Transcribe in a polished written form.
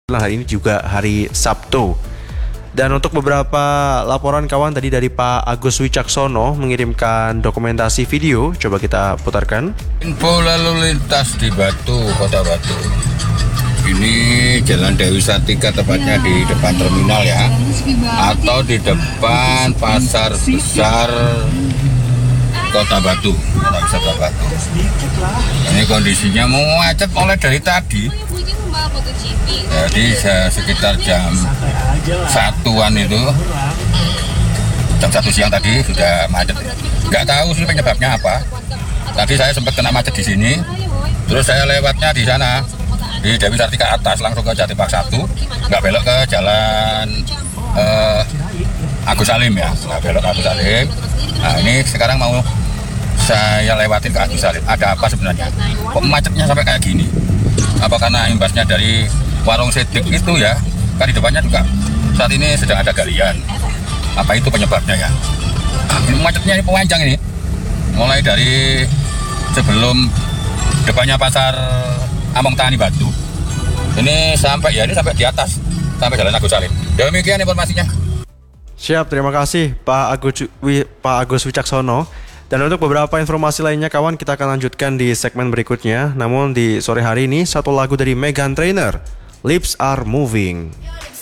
Nah, hari ini juga hari Sabtu. Dan untuk beberapa laporan kawan tadi dari Pak Agus Wicaksono mengirimkan dokumentasi video, coba kita putarkan. Info lalu lintas di Batu, Kota Batu. Ini Jalan Dewi Sartika, tepatnya di depan terminal ya, atau di depan Pasar Besar Kota Batu, Pasar Besar Kota Batu. Ini kondisinya macet mulai dari tadi. Jadi sekitar jam 1-an itu, jam 1 siang tadi sudah macet. Nggak tahu sih penyebabnya apa. Tadi saya sempat kena macet di sini, terus saya lewatnya di sana di Dewi Sartika atas langsung ke Jati Park 1, nggak belok ke jalan Agus Salim ya, nggak belok ke Agus Salim. Nah ini sekarang mau saya lewatin ke Agus Salim. Ada apa sebenarnya? Kok macetnya sampai kayak gini? Apa karena imbasnya dari warung Sedik itu ya? Kan di depannya juga saat ini sedang ada galian. Apa itu penyebabnya ya? Ini macetnya ini panjang ini. Mulai dari sebelum depannya pasar Among Tani Batu. Ini sampai di atas, sampai Jalan Agus Salim. Demikian informasinya. Siap, terima kasih Pak Agus Wicaksono. Dan untuk beberapa informasi lainnya kawan, kita akan lanjutkan di segmen berikutnya. Namun di sore hari ini, satu lagu dari Meghan Trainor, Lips Are Moving.